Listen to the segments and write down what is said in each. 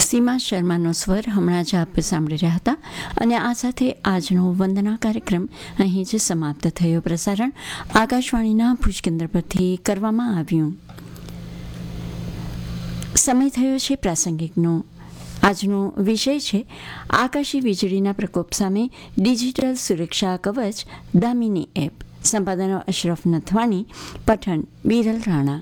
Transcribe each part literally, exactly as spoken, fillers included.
સીમા શર્માનો સ્વર હમણાં જ આપ સાંભળી રહ્યા હતા અને આ સાથે આજનો વંદના કાર્યક્રમ અહીં જ સમાપ્ત થયો. પ્રસારણ આકાશવાણીના ભુજ કેન્દ્ર પરથી કરવામાં આવ્યું. સમય થયો છે પ્રાસંગિકનો. આજનો વિષય છે આકાશી વીજળીના પ્રકોપ સામે ડિજિટલ સુરક્ષા કવચ દામિની એપ. સંપાદન અશરફ નથવાણી, પઠન બીરલ રાણા.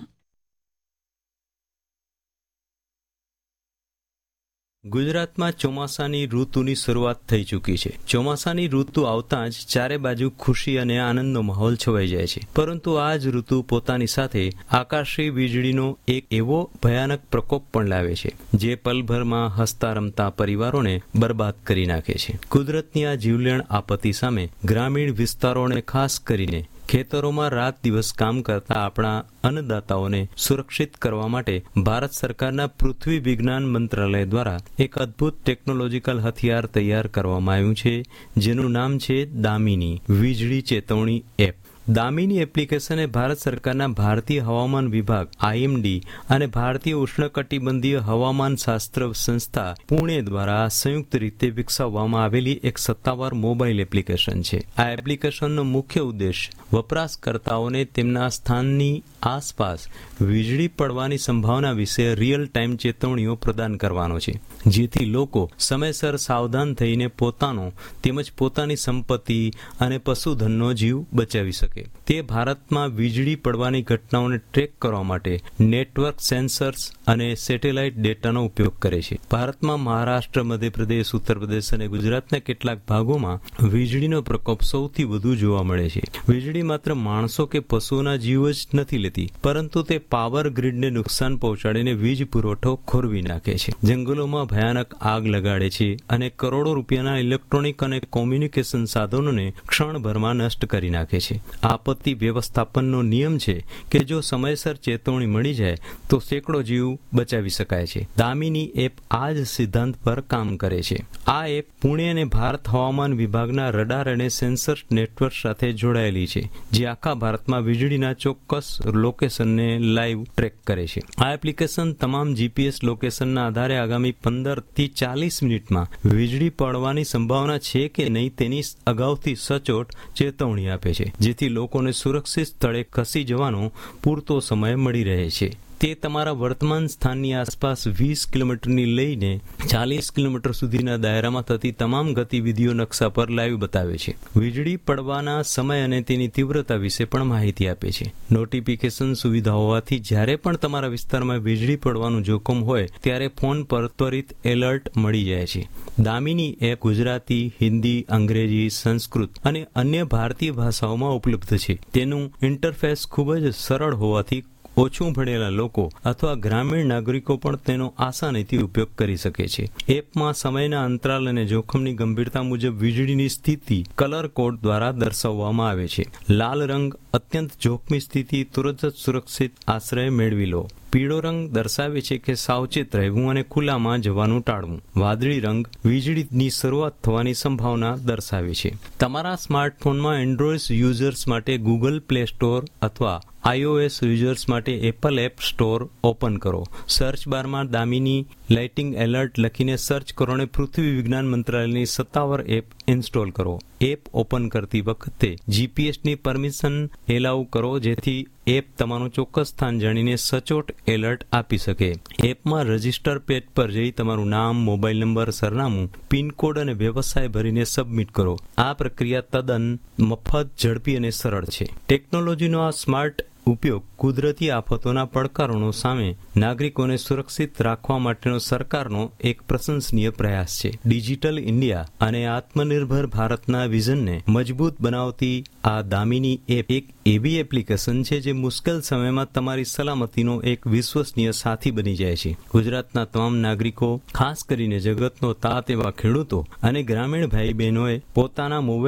ગુજરાતમાં ચોમાસાની ઋતુની શરૂઆત થઈ ચૂકી છે. ચોમાસાની ઋતુ આવતાં જ ચારે બાજુ ખુશી અને આનંદનો માહોલ છવાઈ જાય છે. પરંતુ આ જ ઋતુ પોતાની સાથે આકાશી વીજળીનો એક એવો ભયાનક પ્રકોપ પણ લાવે છે જે પલભરમાં હસતા રમતા પરિવારોને બરબાદ કરી નાખે છે. કુદરતની આ જીવલેણ આપત્તિ સામે ગ્રામીણ વિસ્તારોને ખાસ કરીને ખેતરોમાં રાત દિવસ કામ કરતા આપણા અન્નદાતાઓને સુરક્ષિત કરવા માટે ભારત સરકારના પૃથ્વી વિજ્ઞાન મંત્રાલય દ્વારા એક અદ્ભુત ટેકનોલોજીકલ હથિયાર તૈયાર કરવામાં આવ્યું છે, જેનું નામ છે દામિની વીજળી ચેતવણી એપ. દામિની એપ્લિકેશન એ ભારત સરકારના ભારતીય હવામાન વિભાગ આઈએમડી અને ભારતીય ઉષ્ણકટિબંધીય હવામાન શાસ્ત્ર સંસ્થા પુણે દ્વારા સંયુક્ત રીતે વિકસાવવામાં આવેલી એક સત્તાવાર મોબાઈલ એપ્લિકેશન છે. આ એપ્લિકેશનનો મુખ્ય ઉદ્દેશ વપરાશકર્તાઓને તેમના સ્થાનની આસપાસ વીજળી પડવાની સંભાવના વિશે રિયલ ટાઈમ ચેતવણીઓ પ્રદાન કરવાનો છે, જેથી લોકો સમયસર સાવધાન થઈને પોતાનો તેમજ પોતાની સંપત્તિ અને પશુધનનો જીવ બચાવી શકે. તે ભારતમાં વીજળી પડવાની ઘટનાઓને ટ્રેક કરવા માટે નેટવર્ક સેન્સર્સ અને સેટેલાઇટ ડેટાનો ઉપયોગ કરે છે. ભારતમાં મહારાષ્ટ્ર, મધ્યપ્રદેશ, ઉત્તર પ્રદેશ અને ગુજરાતના કેટલાક ભાગોમાં વીજળીનો પ્રકોપ સૌથી વધુ જોવા મળે છે. વીજળી માત્ર માણસો કે પશુઓના જીવ જ નથી લેતી, પરંતુ તે પાવર ગ્રીડને નુકસાન પહોંચાડીને વીજ પુરવઠો ખોરવી નાખે છે, જંગલોમાં ભયાનક આગ લગાડે છે અને કરોડો રૂપિયાના ઇલેક્ટ્રોનિક અને કોમ્યુનિકેશન સાધનોને ક્ષણભરમાં નષ્ટ કરી નાખે છે. આપત્તિ વ્યવસ્થાપનનો નિયમ છે કે જો સમયસર ચેતવણી મળી જાય તો સેંકડો જીવ બચાવી શકાય છે. દામિની એપ આ જ સિદ્ધાંત પર કામ કરે છે. આ એપ પુણે અને ભારત હવામાન વિભાગના રડાર અને સેન્સર નેટવર્ક સાથે જોડાયેલી છે, જે આખા ભારતમાં વીજળીના ચોક્કસ લોકેશનને લાઈવ ટ્રેક કરે છે. આ એપ્લિકેશન તમામ જીપીએસ લોકેશનના આધારે આગામી પંદર થી ચાલીસ મિનિટમાં વીજળી પડવાની સંભાવના છે કે નહીં તેની અગાઉથી સચોટ ચેતવણી આપે છે, જેથી લોકોને સુરક્ષિત સ્થળે ખસી જવાનો પૂરતો સમય મળી રહે છે. તે તમારા વર્તમાન સ્થાનની આસપાસ વીસ કિલોમીટરની લઈને ચાલીસ કિલોમીટર સુધીના દાયરામાં થતી તમામ ગતિવિધિઓ નકશા પર લાઈવ બતાવે છે. વીજળી પડવાના સમય અને તેની તીવ્રતા વિશે પણ માહિતી આપે છે. નોટિફિકેશન સુવિધા હોવાથી જ્યારે પણ તમારા વિસ્તારમાં વીજળી પડવાનું જોખમ હોય ત્યારે ફોન પર ત્વરિત એલર્ટ મળી જાય છે. દામિની એપ ગુજરાતી, હિન્દી, અંગ્રેજી, સંસ્કૃત અને અન્ય ભારતીય ભાષાઓમાં ઉપલબ્ધ છે. તેનું ઇન્ટરફેસ ખૂબ જ સરળ હોવાથી ઓછું ભણેલા લોકો અથવા ગ્રામીણ નાગરિકો પણ તેનો આસાનીથી ઉપયોગ કરી શકે છે. એપમાં સમયના અંતરાલ અને જોખમની ગંભીરતા મુજબ વીજળીની સ્થિતિ કલર કોડ દ્વારા દર્શાવવામાં આવે છે. લાલ રંગ અત્યંત જોખમી સ્થિતિ, તુરંત જ સુરક્ષિત આશ્રય મેળવી લો. પીળો રંગ દર્શાવે છે કે સાવચેત રહેવું અને ખુલ્લામાં જવાનું ટાળવું. વાદળી રંગ વીજળીની શરૂઆત થવાની સંભાવના દર્શાવે છે. તમારા સ્માર્ટફોનમાં એન્ડ્રોઇડ યુઝર્સ માટે ગૂગલ પ્લે સ્ટોર અથવા આઈઓએસ યુઝર્સ માટે એપલ એપ સ્ટોર ઓપન કરો. સર્ચ બારમાં દામિની લાઇટિંગ એલર્ટ લખીને સર્ચ કરો અને પૃથ્વી વિજ્ઞાન મંત્રાલયની સત્તાવાર એપ ઇન્સ્ટોલ કરો. એપ ઓપન કરતી વખતે જીપીએસની પરમિશન એલાઉ કરો, જેથી એપ તમારું ચોક્કસ સ્થાન જાણીને સચોટ એલર્ટ આપી શકે. એપમાં રજિસ્ટર પેજ પર જઈ તમારું નામ, મોબાઈલ નંબર, સરનામું, પિનકોડ અને વ્યવસાય ભરીને સબમિટ કરો. આ પ્રક્રિયા તદ્દન મફત, ઝડપી અને સરળ છે. ટેકનોલોજીનો આ સ્માર્ટ ઉપયોગ કુદરતી આફતોના પડકારોનો સામે નાગરિકોને સુરક્ષિત રાખવા માટેનો સરકારનો એક પ્રશંસનીય પ્રયાસ છે. ડિજિટલ ઇન્ડિયા અને આત્મનિર્ભર ભારતના વિઝનને મજબૂત બનાવતી આ દામિની એપ એક એવી એપ્લિકેશન છે જે મુશ્કેલ સમયમાં તમારી સલામતીનો એક વિશ્વસનીય સાથી બની જાય છે. ગુજરાતના તમામ નાગરિકો, ખાસ કરીને જગતનો તાત એવા ખેડૂતો અને ગ્રામીણ ભાઈ બહેનોએ પોતાના મોબાઈલ